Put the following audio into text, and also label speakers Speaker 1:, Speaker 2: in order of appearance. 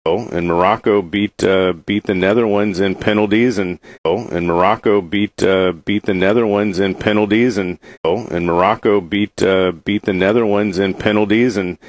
Speaker 1: and Morocco beat the Netherlands in penalties, and Morocco beat the Netherlands in penalties, and Morocco beat the Netherlands in penalties, and